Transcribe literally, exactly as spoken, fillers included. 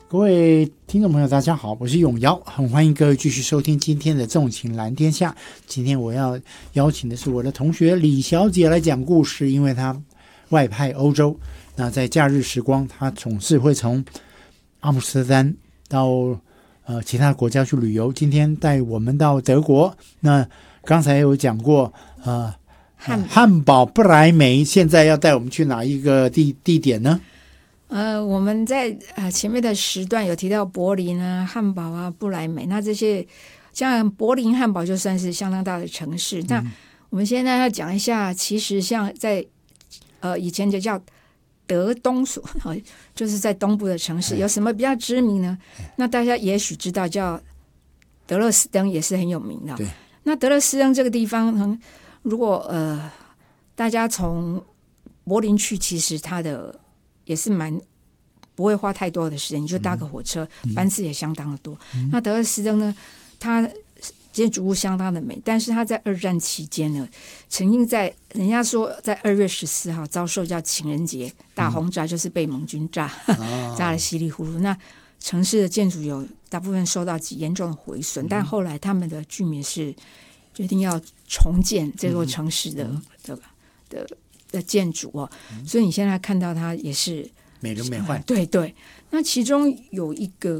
各位听众朋友大家好，我是永尧，很欢迎各位继续收听今天的纵情蓝天下。今天我要邀请的是我的同学李小姐来讲故事，因为她外派欧洲，那在假日时光她总是会从阿姆斯特丹到呃其他国家去旅游，今天带我们到德国。那刚才有讲过呃汉汉堡不来梅，现在要带我们去哪一个地地点呢？ 呃，我们在呃前面的时段有提到柏林啊、汉堡啊、不来梅，那这些像柏林、汉堡就算是相当大的城市。嗯、那我们现在要讲一下，其实像在呃以前就叫德东所，就是在东部的城市，有什么比较知名呢？那大家也许知道，叫德勒斯登也是很有名的。 对， 那德勒斯登这个地方，如果呃大家从柏林去，其实它的也是蛮不会花太多的时间，你就搭个火车，嗯、班次也相当的多。嗯、那德勒斯登呢，它建筑物相当的美，但是它在二战期间呢，曾经在人家说在二月十四号遭受叫情人节大轰炸，嗯、就是被盟军炸、哦、炸得稀里糊涂。那城市的建筑有大部分受到极严重的毁损，嗯、但后来他们的居民是决定要重建这座城市的、嗯、的的。的的建筑哦，所以你现在看到它也是美轮美奂、 嗯。对对，那其中有一个